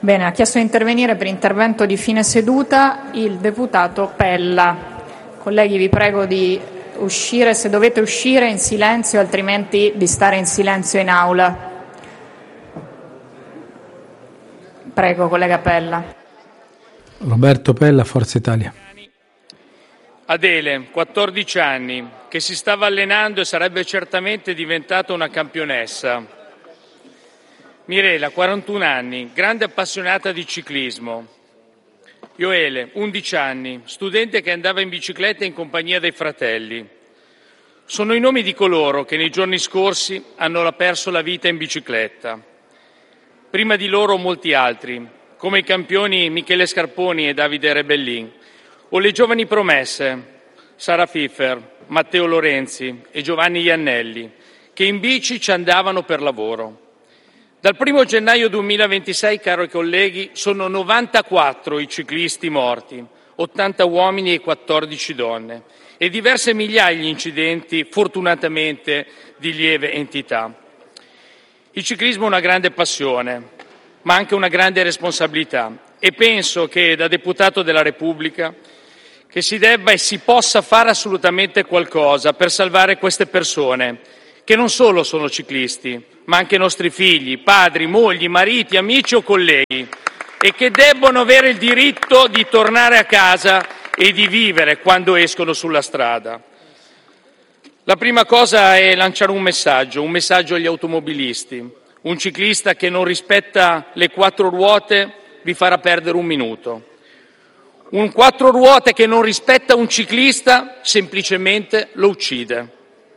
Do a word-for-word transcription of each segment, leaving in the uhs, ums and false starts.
Bene, ha chiesto di intervenire per intervento di fine seduta il deputato Pella. Colleghi, vi prego di uscire, se dovete uscire, in silenzio, altrimenti di stare in silenzio in aula. Prego, collega Pella. Roberto Pella, Forza Italia. Adele, quattordici anni, che si stava allenando e sarebbe certamente diventata una campionessa. Mirela, quarantuno anni, grande appassionata di ciclismo. Ioele, undici anni, studente che andava in bicicletta in compagnia dei fratelli. Sono i nomi di coloro che nei giorni scorsi hanno perso la vita in bicicletta. Prima di loro molti altri, come i campioni Michele Scarponi e Davide Rebellin, o le giovani promesse Sara Pfiffer, Matteo Lorenzi e Giovanni Iannelli, che in bici ci andavano per lavoro. Dal primo gennaio duemilaventisei, cari colleghi, sono novantaquattro i ciclisti morti, ottanta uomini e quattordici donne, e diverse migliaia gli incidenti, fortunatamente di lieve entità. Il ciclismo è una grande passione, ma anche una grande responsabilità, e penso che da deputato della Repubblica che si debba e si possa fare assolutamente qualcosa per salvare queste persone, che non solo sono ciclisti, ma anche nostri figli, padri, mogli, mariti, amici o colleghi, e che debbono avere il diritto di tornare a casa e di vivere quando escono sulla strada. La prima cosa è lanciare un messaggio, un messaggio agli automobilisti. Un ciclista che non rispetta le quattro ruote vi farà perdere un minuto. Un quattro ruote che non rispetta un ciclista semplicemente lo uccide.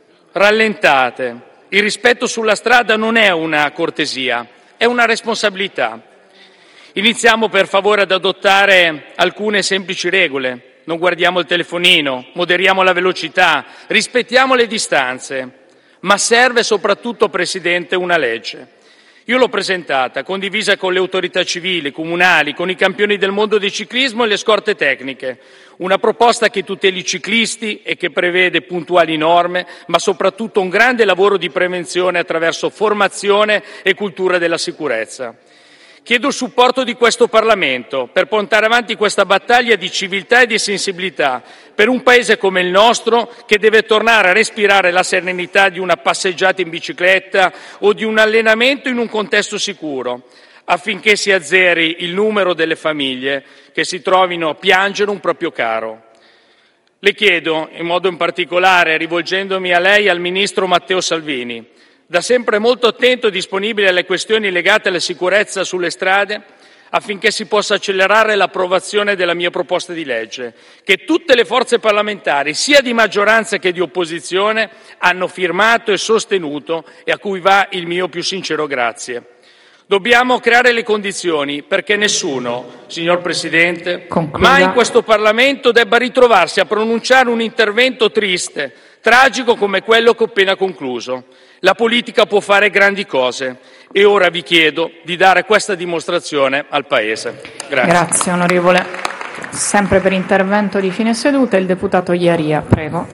Rallentate. Il rispetto sulla strada non è una cortesia, è una responsabilità. Iniziamo per favore ad adottare alcune semplici regole. Non guardiamo il telefonino, moderiamo la velocità, rispettiamo le distanze. Ma serve soprattutto, Presidente, una legge. Io l'ho presentata, condivisa con le autorità civili, comunali, con i campioni del mondo del ciclismo e le scorte tecniche. Una proposta che tuteli i ciclisti e che prevede puntuali norme, ma soprattutto un grande lavoro di prevenzione attraverso formazione e cultura della sicurezza. Chiedo il supporto di questo Parlamento per portare avanti questa battaglia di civiltà e di sensibilità per un Paese come il nostro, che deve tornare a respirare la serenità di una passeggiata in bicicletta o di un allenamento in un contesto sicuro, affinché si azzeri il numero delle famiglie che si trovino a piangere un proprio caro. Le chiedo, in modo in particolare, rivolgendomi a lei e al Ministro Matteo Salvini, da sempre molto attento e disponibile alle questioni legate alla sicurezza sulle strade, affinché si possa accelerare l'approvazione della mia proposta di legge, che tutte le forze parlamentari, sia di maggioranza che di opposizione, hanno firmato e sostenuto e a cui va il mio più sincero grazie. Dobbiamo creare le condizioni perché nessuno, signor Presidente, Concluda. mai in questo Parlamento debba ritrovarsi a pronunciare un intervento triste, tragico come quello che ho appena concluso. La politica può fare grandi cose e ora vi chiedo di dare questa dimostrazione al Paese. Grazie. Grazie, onorevole. Sempre per intervento di fine seduta il deputato Iaria, prego.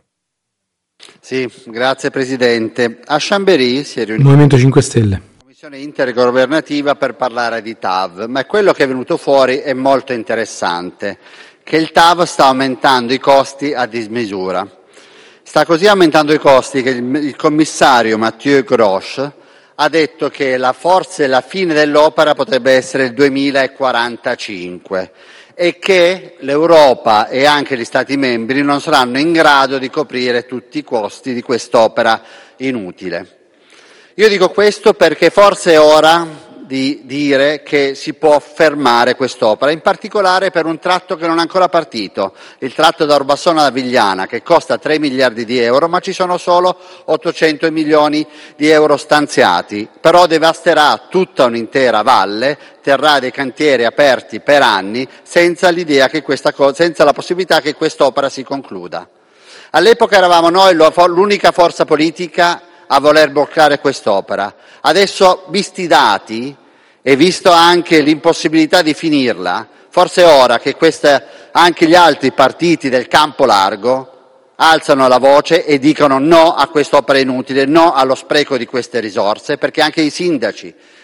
Sì, grazie Presidente. A Chambéry si è riunito Movimento cinque Stelle. una commissione intergovernativa per parlare di T A V, ma quello che è venuto fuori è molto interessante, che il T A V sta aumentando i costi a dismisura. Sta così aumentando i costi che il, il commissario Mathieu Grosch ha detto che la forse la fine dell'opera potrebbe essere il duemilaquarantacinque e che l'Europa e anche gli Stati membri non saranno in grado di coprire tutti i costi di quest'opera inutile. Io dico questo perché forse è ora di dire che si può fermare quest'opera, in particolare per un tratto che non è ancora partito, il tratto da Orbassano ad Avigliana, che costa tre miliardi di euro, ma ci sono solo ottocento milioni di euro stanziati, però devasterà tutta un'intera valle, terrà dei cantieri aperti per anni, senza l'idea che questa cosa, senza la possibilità che quest'opera si concluda. All'epoca eravamo noi l'unica forza politica a voler bloccare quest'opera. Adesso, visti i dati e visto anche l'impossibilità di finirla, forse è ora che queste, anche gli altri partiti del campo largo alzano la voce e dicono no a quest'opera inutile, no allo spreco di queste risorse, perché anche i sindaci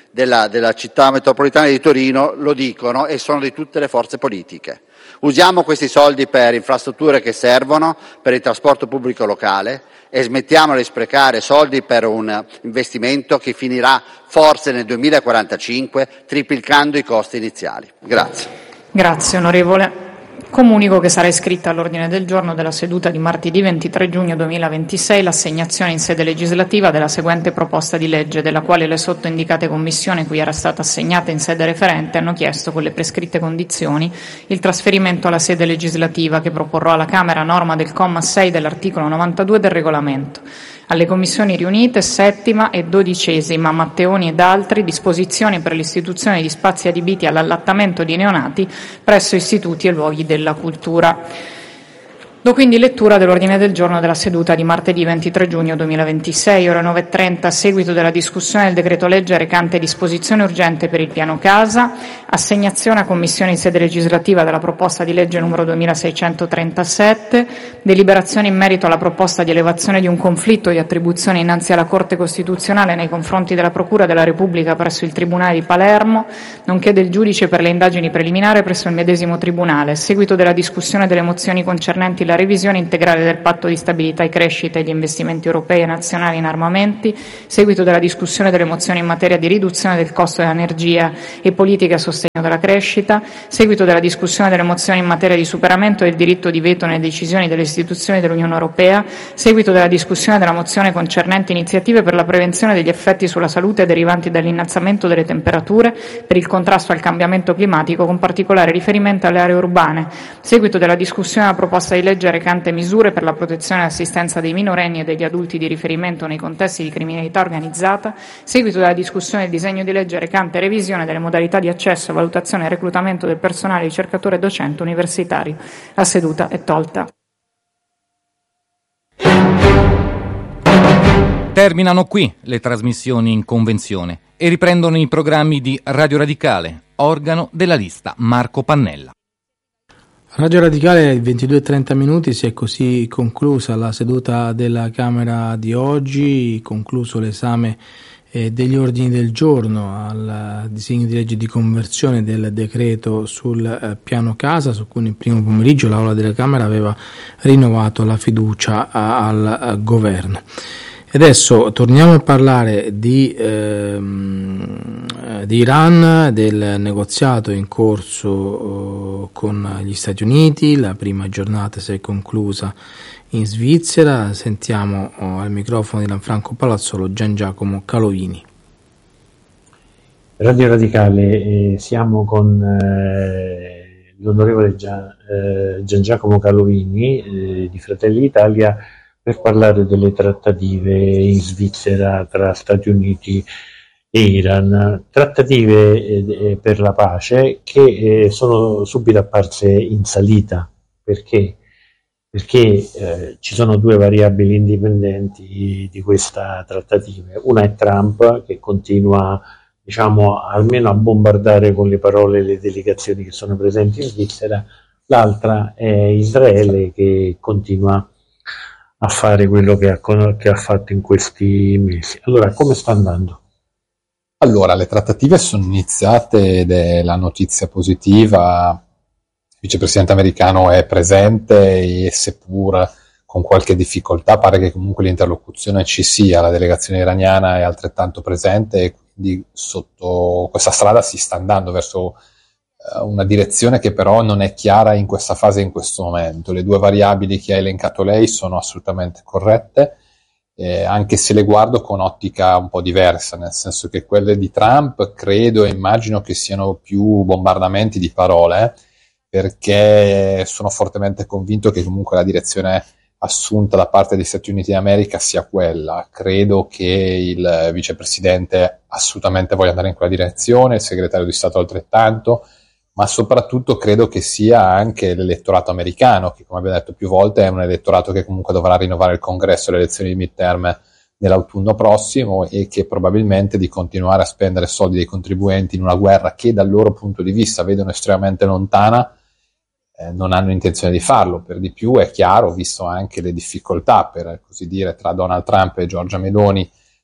della, della città metropolitana di Torino lo dicono e sono di tutte le forze politiche. Usiamo questi soldi per infrastrutture che servono, per il trasporto pubblico locale e smettiamo di sprecare soldi per un investimento che finirà forse nel duemilaquarantacinque triplicando i costi iniziali. Grazie. Grazie onorevole. Comunico che sarà iscritta all'ordine del giorno della seduta di martedì ventitré giugno duemilaventisei l'assegnazione in sede legislativa della seguente proposta di legge, della quale le sottoindicate commissioni cui era stata assegnata in sede referente hanno chiesto, con le prescritte condizioni, il trasferimento alla sede legislativa che proporrò alla Camera a norma del comma sei dell'articolo novantadue del regolamento. Alle commissioni riunite settima e dodicesima, Matteoni ed altri, disposizioni per l'istituzione di spazi adibiti all'allattamento di neonati presso istituti e luoghi della cultura. Do quindi lettura dell'ordine del giorno della seduta di martedì ventitré giugno duemilaventisei, ore nove e trenta, a seguito della discussione del decreto legge recante disposizione urgente per il piano casa, assegnazione a commissione in sede legislativa della proposta di legge numero duemilaseicentotrentasette, deliberazione in merito alla proposta di elevazione di un conflitto di attribuzione innanzi alla Corte Costituzionale nei confronti della Procura della Repubblica presso il Tribunale di Palermo, nonché del giudice per le indagini preliminari presso il medesimo Tribunale, a seguito della discussione delle mozioni concernenti la revisione integrale del Patto di stabilità e crescita e gli investimenti europei e nazionali in armamenti, seguito della discussione delle mozioni in materia di riduzione del costo dell'energia e politiche a sostegno della crescita, seguito della discussione delle mozioni in materia di superamento del diritto di veto nelle decisioni delle istituzioni dell'Unione Europea, seguito della discussione della mozione concernente iniziative per la prevenzione degli effetti sulla salute derivanti dall'innalzamento delle temperature per il contrasto al cambiamento climatico, con particolare riferimento alle aree urbane, seguito della discussione della proposta di legge recante misure per la protezione e l'assistenza dei minorenni e degli adulti di riferimento nei contesti di criminalità organizzata, seguito della discussione del disegno di legge recante revisione delle modalità di accesso, valutazione e reclutamento del personale ricercatore e docente universitario. La seduta è tolta. Terminano qui le trasmissioni in convenzione e riprendono i programmi di Radio Radicale, organo della lista Marco Pannella. Radio Radicale alle ventidue e trenta minuti si è così conclusa la seduta della Camera di oggi, concluso l'esame eh, degli ordini del giorno al disegno di legge di conversione del decreto sul eh, piano casa, su cui nel primo pomeriggio l'Aula della Camera aveva rinnovato la fiducia a, al a governo. Adesso torniamo a parlare di, ehm, di Iran, del negoziato in corso eh, con gli Stati Uniti. La prima giornata si è conclusa in Svizzera. Sentiamo oh, al microfono di Lanfranco Palazzolo Gian Giacomo Calovini. Radio Radicale, eh, siamo con eh, l'onorevole Gian, eh, Gian Giacomo Calovini eh, di Fratelli d'Italia per parlare delle trattative in Svizzera tra Stati Uniti e Iran, trattative eh, per la pace che eh, sono subito apparse in salita. Perché? Perché eh, ci sono due variabili indipendenti di questa trattativa. Una è Trump, che continua, diciamo, almeno a bombardare con le parole le delegazioni che sono presenti in Svizzera, l'altra è Israele, che continua a fare quello che ha, che ha fatto in questi mesi. Allora, come sta andando? Allora, le trattative sono iniziate ed è la notizia positiva. Il vicepresidente americano è presente e seppur con qualche difficoltà pare che comunque l'interlocuzione ci sia, la delegazione iraniana è altrettanto presente e quindi sotto questa strada si sta andando verso una direzione che però non è chiara in questa fase, in questo momento. Le due variabili che ha elencato lei sono assolutamente corrette, eh, anche se le guardo con ottica un po' diversa, nel senso che quelle di Trump credo e immagino che siano più bombardamenti di parole, perché sono fortemente convinto che comunque la direzione assunta da parte degli Stati Uniti d'America sia quella. Credo che il vicepresidente assolutamente voglia andare in quella direzione, il segretario di Stato altrettanto, ma soprattutto credo che sia anche l'elettorato americano, che come abbiamo detto più volte è un elettorato che comunque dovrà rinnovare il congresso e le elezioni di midterm nell'autunno prossimo e che probabilmente di continuare a spendere soldi dei contribuenti in una guerra che dal loro punto di vista vedono estremamente lontana, eh, non hanno intenzione di farlo. Per di più è chiaro, visto anche le difficoltà, per così dire, tra Donald Trump e Giorgia Meloni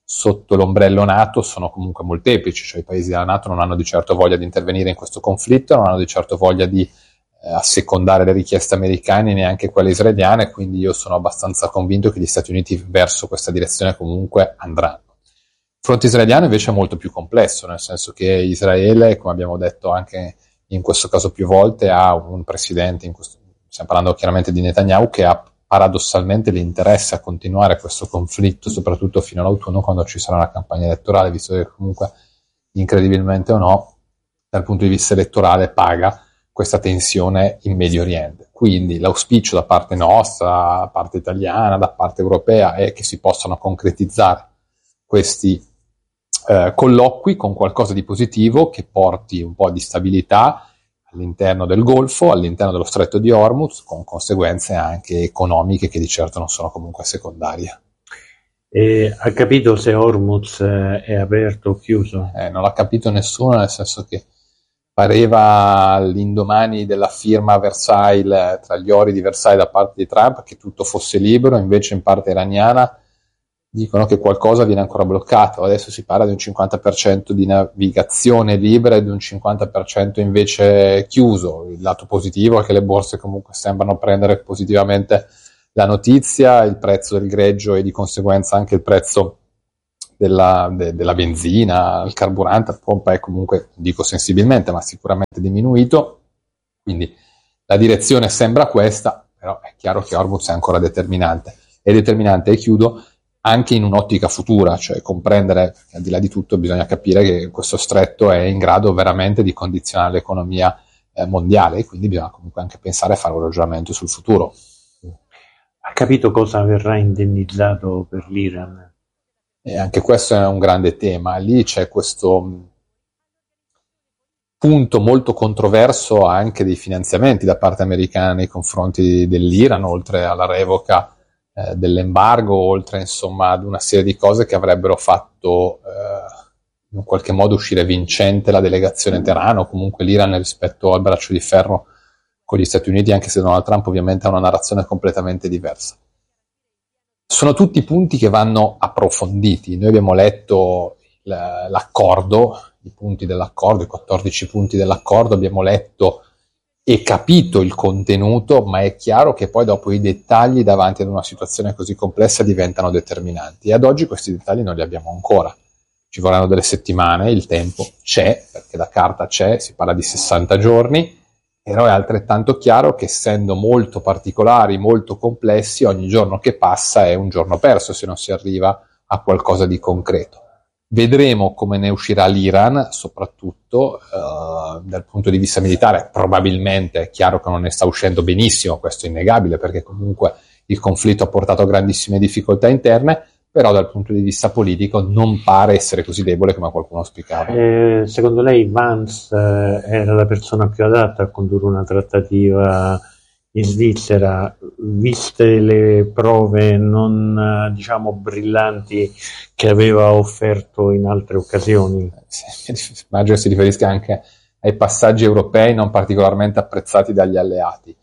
sotto l'ombrello NATO sono comunque molteplici, cioè i paesi della NATO non hanno di certo voglia di intervenire in questo conflitto, non hanno di certo voglia di eh, assecondare le richieste americane, neanche quelle israeliane, quindi io sono abbastanza convinto che gli Stati Uniti verso questa direzione comunque andranno. Il fronte israeliano invece è molto più complesso, nel senso che Israele, come abbiamo detto anche in questo caso più volte, ha un presidente, in questo, stiamo parlando chiaramente di Netanyahu, che ha paradossalmente l'interesse a continuare questo conflitto, soprattutto fino all'autunno, quando ci sarà una campagna elettorale, visto che comunque, incredibilmente o no, dal punto di vista elettorale paga questa tensione in Medio Oriente. Quindi l'auspicio da parte nostra, da parte italiana, da parte europea, è che si possano concretizzare questi eh, colloqui con qualcosa di positivo che porti un po' di stabilità all'interno del Golfo, all'interno dello Stretto di Hormuz, con conseguenze anche economiche che di certo non sono comunque secondarie. E ha capito se Hormuz è aperto o chiuso? Eh, non l'ha capito nessuno, nel senso che pareva all'indomani della firma a Versailles, tra gli ori di Versailles da parte di Trump, che tutto fosse libero, invece in parte iraniana dicono che qualcosa viene ancora bloccato. Adesso si parla di un cinquanta per cento di navigazione libera e di un cinquanta per cento invece chiuso. Il lato positivo è che le borse comunque sembrano prendere positivamente la notizia, il prezzo del greggio e di conseguenza anche il prezzo della, de, della benzina, il carburante a pompa è comunque, dico sensibilmente, ma sicuramente diminuito. Quindi la direzione sembra questa, però è chiaro che Hormuz è ancora determinante. È determinante, e chiudo, anche in un'ottica futura, cioè comprendere che al di là di tutto bisogna capire che questo stretto è in grado veramente di condizionare l'economia eh, mondiale, e quindi bisogna comunque anche pensare a fare un ragionamento sul futuro. Ha capito cosa verrà indennizzato per l'Iran? E anche questo è un grande tema. Lì c'è questo punto molto controverso anche dei finanziamenti da parte americana nei confronti dell'Iran, oltre alla revoca Eh, dell'embargo, oltre insomma ad una serie di cose che avrebbero fatto eh, in qualche modo uscire vincente la delegazione Teheran, o comunque l'Iran rispetto al braccio di ferro con gli Stati Uniti, anche se Donald Trump ovviamente ha una narrazione completamente diversa. Sono tutti punti che vanno approfonditi. Noi abbiamo letto il, l'accordo, i punti dell'accordo, i quattordici punti dell'accordo, abbiamo letto e capito il contenuto, ma è chiaro che poi dopo i dettagli davanti ad una situazione così complessa diventano determinanti, e ad oggi questi dettagli non li abbiamo ancora. Ci vorranno delle settimane, il tempo c'è, perché la carta c'è, si parla di sessanta giorni, però è altrettanto chiaro che, essendo molto particolari, molto complessi, ogni giorno che passa è un giorno perso se non si arriva a qualcosa di concreto. Vedremo come ne uscirà l'Iran, soprattutto eh, dal punto di vista militare. Probabilmente è chiaro che non ne sta uscendo benissimo, questo è innegabile, perché comunque il conflitto ha portato a grandissime difficoltà interne, però dal punto di vista politico non pare essere così debole come qualcuno auspicava. Eh, secondo lei Vance eh, era la persona più adatta a condurre una trattativa in Svizzera, viste le prove non diciamo brillanti che aveva offerto in altre occasioni? Immagino si riferisca anche ai passaggi europei non particolarmente apprezzati dagli alleati.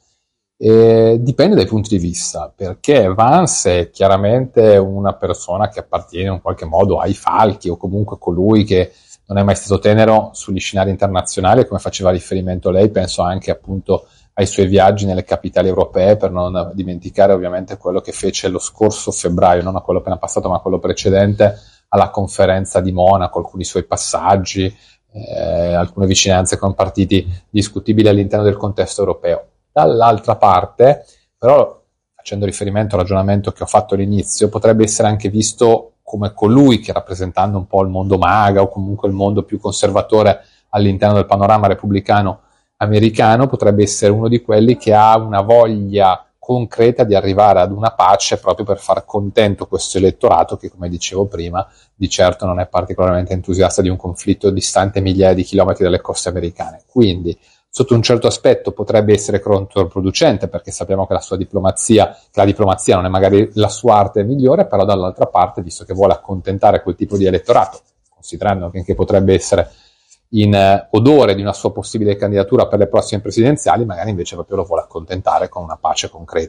E dipende dai punti di vista, perché Vance è chiaramente una persona che appartiene in qualche modo ai falchi, o comunque colui che non è mai stato tenero sugli scenari internazionali, come faceva riferimento lei. Penso anche appunto ai suoi viaggi nelle capitali europee, per non dimenticare ovviamente quello che fece lo scorso febbraio, non a quello appena passato ma a quello precedente, alla conferenza di Monaco, alcuni suoi passaggi, eh, alcune vicinanze con partiti discutibili all'interno del contesto europeo. Dall'altra parte, però, facendo riferimento al ragionamento che ho fatto all'inizio, potrebbe essere anche visto come colui che, rappresentando un po' il mondo MAGA o comunque il mondo più conservatore all'interno del panorama repubblicano americano, potrebbe essere uno di quelli che ha una voglia concreta di arrivare ad una pace, proprio per far contento questo elettorato che, come dicevo prima, di certo non è particolarmente entusiasta di un conflitto distante migliaia di chilometri dalle coste americane. Quindi, sotto un certo aspetto potrebbe essere controproducente, perché sappiamo che la sua diplomazia, che la diplomazia non è magari la sua arte migliore, però dall'altra parte, visto che vuole accontentare quel tipo di elettorato, considerando che anche potrebbe essere in eh, odore di una sua possibile candidatura per le prossime presidenziali, magari invece proprio lo vuole accontentare con una pace concreta.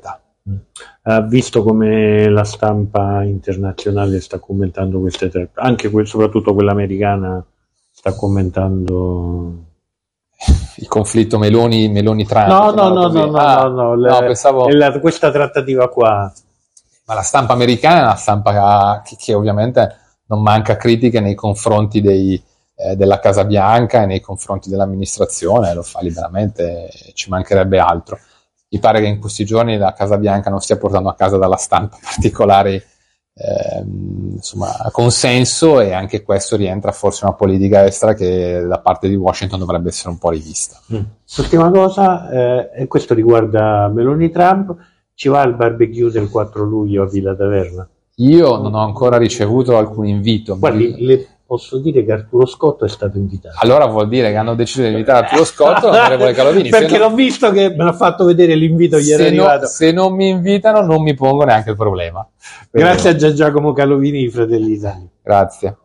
Ha visto come la stampa internazionale sta commentando queste tre, anche quel, soprattutto quella americana sta commentando il conflitto Meloni Meloni Trump. No, no, no, no, no, ah, no, no, le, no, pensavo la, questa trattativa qua. Ma la stampa americana è una stampa che, che ovviamente non manca critiche nei confronti dei, eh, della Casa Bianca e nei confronti dell'amministrazione, lo fa liberamente, ci mancherebbe altro. Mi pare che in questi giorni la Casa Bianca non stia portando a casa dalla stampa particolari eh, insomma, consenso, e anche questo rientra forse in una politica estera che da parte di Washington dovrebbe essere un po' rivista. Mm. Ultima cosa, eh, e questo riguarda Meloni Trump, ci va al barbecue del quattro luglio a Villa Taverna? Io non ho ancora ricevuto alcun invito. Guardi, le posso dire che Arturo Scotto è stato invitato. Allora vuol dire che hanno deciso di invitare Arturo Scotto l'onorevole Calovini. Perché non... l'ho visto che me l'ha fatto vedere l'invito, gli era arrivato. No, se non mi invitano non mi pongo neanche il problema. Grazie a Gian Giacomo Calovini di Fratelli d'Italia. Grazie.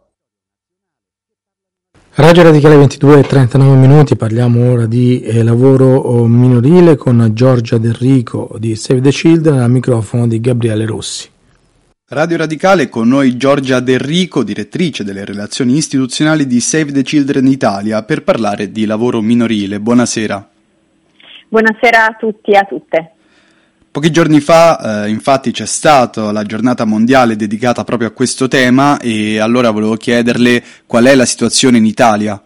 Radio Radicale ventidue e trentanove minuti, parliamo ora di eh, lavoro minorile con Giorgia Del Rico di Save the Children, al microfono di Gabriele Rossi. Radio Radicale, con noi Giorgia Del Rico, direttrice delle relazioni istituzionali di Save the Children Italia, per parlare di lavoro minorile. Buonasera. Buonasera a tutti e a tutte. Pochi giorni fa, eh, infatti, c'è stata la giornata mondiale dedicata proprio a questo tema, e allora volevo chiederle qual è la situazione in Italia.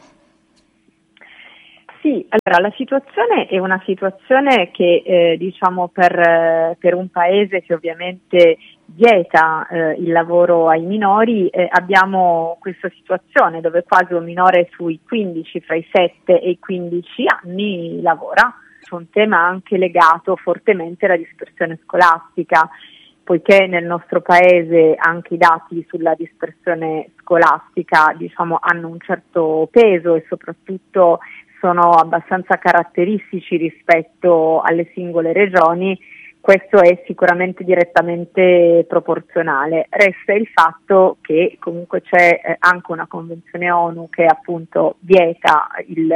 Sì, allora la situazione è una situazione che eh, diciamo per, eh, per un paese che ovviamente vieta eh, il lavoro ai minori, eh, abbiamo questa situazione dove quasi un minore sui quindici, fra i sette e i quindici anni lavora. C'è un tema anche legato fortemente alla dispersione scolastica, poiché nel nostro paese anche i dati sulla dispersione scolastica diciamo hanno un certo peso e soprattutto sono abbastanza caratteristici rispetto alle singole regioni. Questo è sicuramente direttamente proporzionale. Resta il fatto che comunque c'è eh, anche una convenzione ONU che appunto vieta il,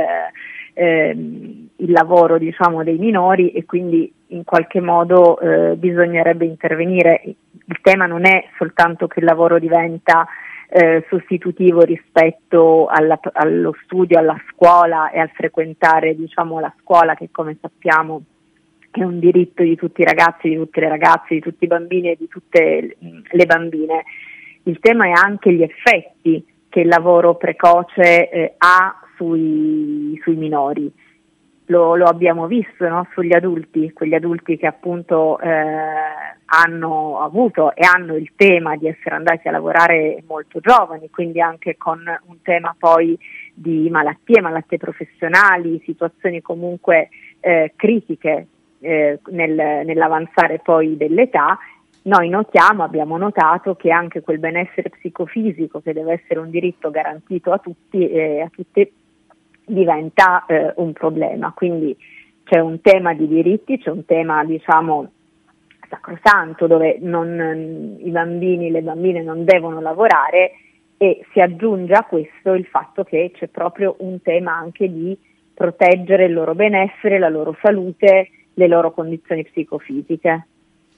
ehm, il lavoro diciamo dei minori, e quindi in qualche modo eh, bisognerebbe intervenire. Il tema non è soltanto che il lavoro diventa eh, sostitutivo rispetto alla, allo studio, alla scuola e al frequentare diciamo la scuola, che come sappiamo è un diritto di tutti i ragazzi, di tutte le ragazze, di tutti i bambini e di tutte le bambine. Il tema è anche gli effetti che il lavoro precoce eh, ha sui, sui minori. Lo, lo abbiamo visto, no? Sugli adulti, quegli adulti che appunto eh, hanno avuto e hanno il tema di essere andati a lavorare molto giovani, quindi anche con un tema poi di malattie, malattie professionali, situazioni comunque eh, critiche eh, nel, nell'avanzare poi dell'età. Noi notiamo, abbiamo notato che anche quel benessere psicofisico, che deve essere un diritto garantito a tutti e a tutte, diventa eh, un problema. Quindi c'è un tema di diritti, c'è un tema diciamo sacrosanto dove non, i bambini, le bambine non devono lavorare, e si aggiunge a questo il fatto che c'è proprio un tema anche di proteggere il loro benessere, la loro salute, le loro condizioni psicofisiche.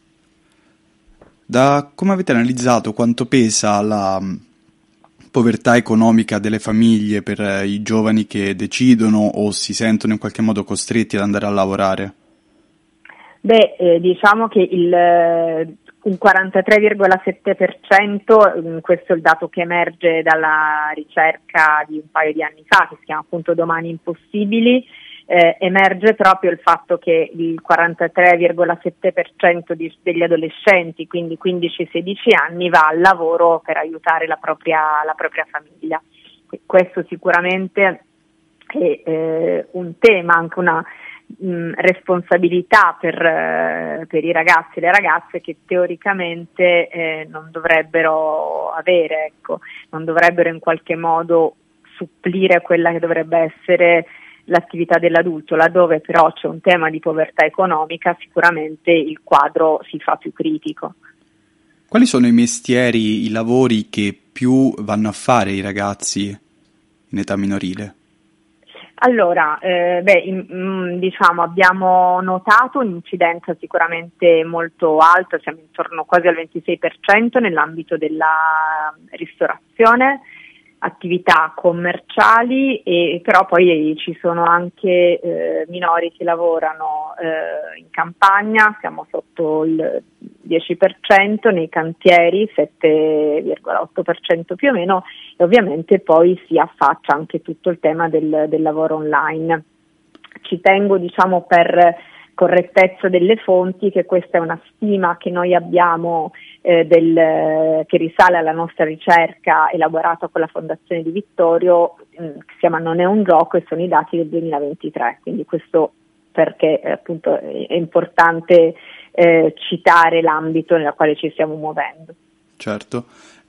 Da come avete analizzato quanto pesa la povertà economica delle famiglie per i giovani che decidono o si sentono in qualche modo costretti ad andare a lavorare? Beh, eh, diciamo che il, un quarantatré virgola sette per cento, questo è il dato che emerge dalla ricerca di un paio di anni fa, che si chiama appunto Domani Impossibili, eh, emerge proprio il fatto che il quarantatré virgola sette per cento di, degli adolescenti, quindi quindici sedici anni, va al lavoro per aiutare la propria, la propria famiglia. Questo sicuramente è eh, un tema, anche una mh, responsabilità per, eh, per i ragazzi e le ragazze che teoricamente eh, non dovrebbero avere, ecco, non dovrebbero in qualche modo supplire quella che dovrebbe essere l'attività dell'adulto. Laddove però c'è un tema di povertà economica, sicuramente il quadro si fa più critico. Quali sono i mestieri, i lavori che più vanno a fare i ragazzi in età minorile? Allora, eh, beh, in, mh, diciamo abbiamo notato un'incidenza sicuramente molto alta, siamo intorno quasi al ventisei per cento nell'ambito della ristorazione, attività commerciali, e però poi ci sono anche eh, minori che lavorano eh, in campagna, siamo sotto il dieci per cento, nei cantieri sette virgola otto per cento più o meno, e ovviamente poi si affaccia anche tutto il tema del, del lavoro online. Ci tengo, diciamo, per correttezza delle fonti, che questa è una stima che noi abbiamo eh, del, che risale alla nostra ricerca elaborata con la Fondazione Di Vittorio, mh, che si chiama Non è un gioco, e sono i dati del duemilaventitré, quindi questo perché eh, appunto è importante eh, citare l'ambito nel quale ci stiamo muovendo. Certo,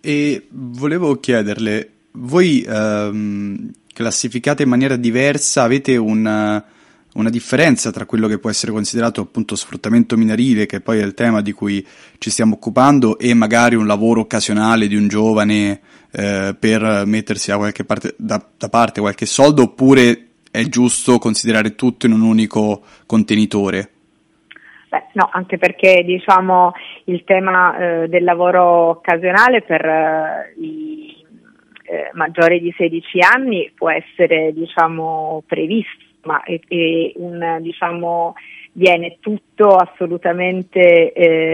e volevo chiederle, voi ehm, classificate in maniera diversa, avete un... una differenza tra quello che può essere considerato appunto sfruttamento minorile, che poi è il tema di cui ci stiamo occupando, e magari un lavoro occasionale di un giovane eh, per mettersi da qualche parte, da, da parte qualche soldo, oppure è giusto considerare tutto in un unico contenitore? Beh, no, anche perché diciamo il tema eh, del lavoro occasionale per eh, i eh, maggiori di sedici anni può essere, diciamo, previsto, ma è, è un, diciamo, viene tutto assolutamente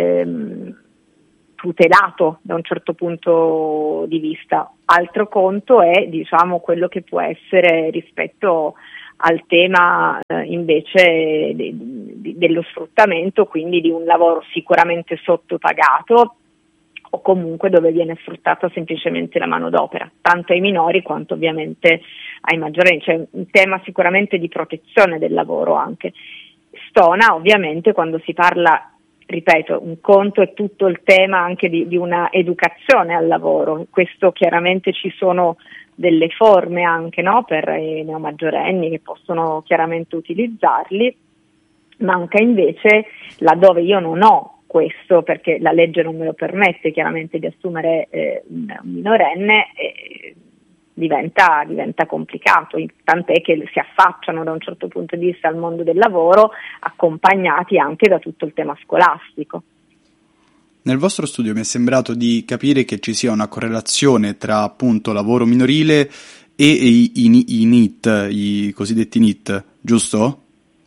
ehm, tutelato da un certo punto di vista. Altro conto è, diciamo, quello che può essere rispetto al tema eh, invece de, de, dello sfruttamento, quindi di un lavoro sicuramente sottopagato, o comunque dove viene sfruttata semplicemente la manodopera, tanto ai minori quanto ovviamente ai maggiorenni. C'è un tema sicuramente di protezione del lavoro anche. Stona ovviamente quando si parla, ripeto, un conto è tutto il tema anche di, di una educazione al lavoro. Questo chiaramente ci sono delle forme anche, no, per i neomaggiorenni che possono chiaramente utilizzarli. Manca invece laddove io non ho questo, perché la legge non me lo permette chiaramente di assumere eh, un, un minorenne, eh, diventa, diventa complicato, tant'è che si affacciano da un certo punto di vista al mondo del lavoro, accompagnati anche da tutto il tema scolastico. Nel vostro studio mi è sembrato di capire che ci sia una correlazione tra appunto lavoro minorile e i, i, i N I T, i cosiddetti N I T, giusto?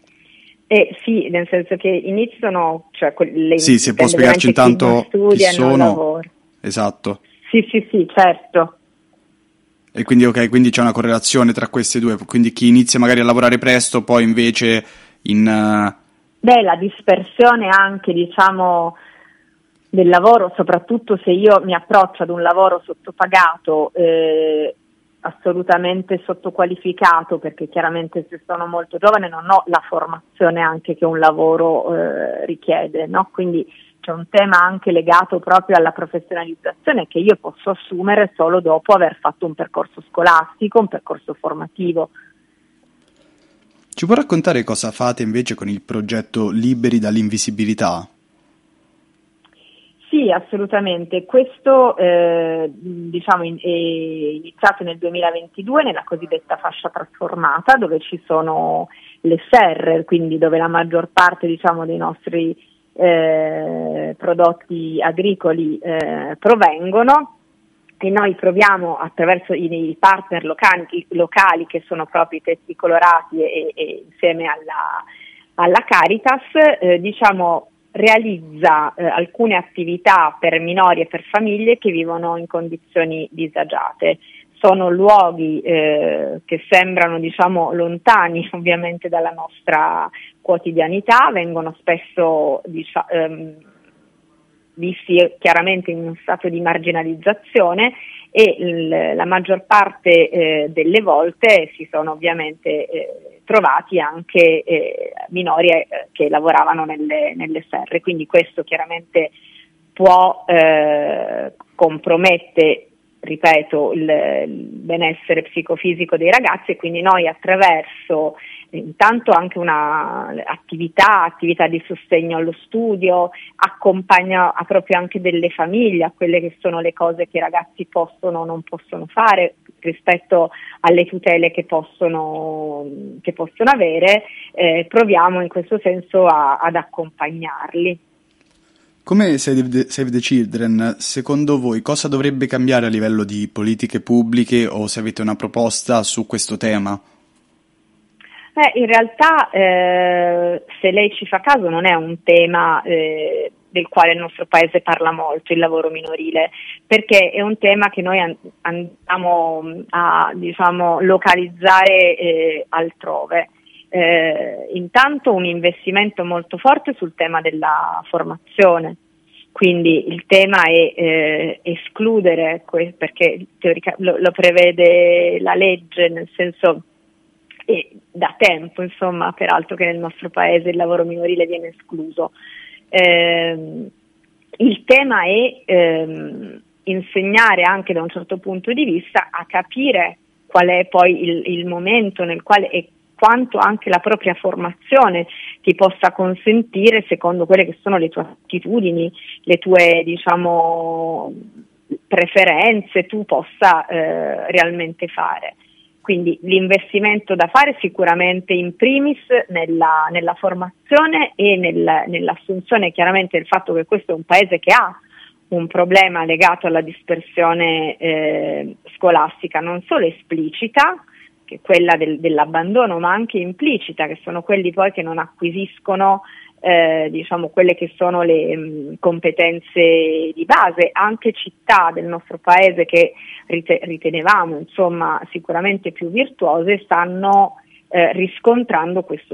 Eh, sì, nel senso che i N I T sono, cioè le, sì, se può spiegarci intanto chi, chi sono. Esatto. Sì, sì, sì, certo. E quindi ok, quindi c'è una correlazione tra queste due, quindi chi inizia magari a lavorare presto, poi invece in... Uh... Beh, la dispersione anche, diciamo, del lavoro, soprattutto se io mi approccio ad un lavoro sottopagato, eh, assolutamente sottoqualificato, perché chiaramente se sono molto giovane non ho la formazione anche che un lavoro eh, richiede, no? Quindi c'è un tema anche legato proprio alla professionalizzazione che io posso assumere solo dopo aver fatto un percorso scolastico, un percorso formativo. Ci può raccontare cosa fate invece con il progetto Liberi dall'Invisibilità? Sì, assolutamente. Questo eh, diciamo in, è iniziato nel duemilaventidue nella cosiddetta fascia trasformata, dove ci sono le serre, quindi dove la maggior parte, diciamo, dei nostri eh, prodotti agricoli eh, provengono, e noi proviamo attraverso i, i partner locali, locali che sono proprio i Tetti Colorati e, e insieme alla, alla Caritas, eh, diciamo realizza eh, alcune attività per minori e per famiglie che vivono in condizioni disagiate. Sono luoghi eh, che sembrano, diciamo, lontani ovviamente dalla nostra quotidianità, vengono spesso dicia- ehm, visti chiaramente in uno stato di marginalizzazione, e il, la maggior parte eh, delle volte si sono ovviamente eh, trovati anche eh, minori eh, che lavoravano nelle, nelle serre, quindi questo chiaramente può eh, compromette ripeto, il, il benessere psicofisico dei ragazzi, e quindi noi attraverso intanto anche una attività, attività di sostegno allo studio, accompagna a proprio anche delle famiglie a quelle che sono le cose che i ragazzi possono o non possono fare rispetto alle tutele che possono, che possono avere, eh, proviamo in questo senso a, ad accompagnarli. Come Save the, Save the Children, secondo voi cosa dovrebbe cambiare a livello di politiche pubbliche, o se avete una proposta su questo tema? Eh, in realtà, eh, se lei ci fa caso, non è un tema eh, del quale il nostro paese parla molto, il lavoro minorile, perché è un tema che noi andiamo a, diciamo, localizzare eh, altrove. Eh, intanto un investimento molto forte sul tema della formazione, quindi il tema è eh, escludere, que- perché teorica- lo, lo prevede la legge, nel senso, e da tempo insomma, peraltro, che nel nostro paese il lavoro minorile viene escluso. Eh, il tema è ehm, insegnare anche da un certo punto di vista a capire qual è poi il, il momento nel quale e quanto anche la propria formazione ti possa consentire, secondo quelle che sono le tue attitudini, le tue, diciamo, preferenze, tu possa eh, realmente fare. Quindi l'investimento da fare sicuramente in primis nella, nella formazione e nel, nell'assunzione, chiaramente, del fatto che questo è un paese che ha un problema legato alla dispersione eh, scolastica, non solo esplicita, che è quella del, dell'abbandono, ma anche implicita, che sono quelli poi che non acquisiscono eh, diciamo quelle che sono le mh, competenze di base. Anche città del nostro paese che rite- ritenevamo insomma sicuramente più virtuose stanno eh, riscontrando questo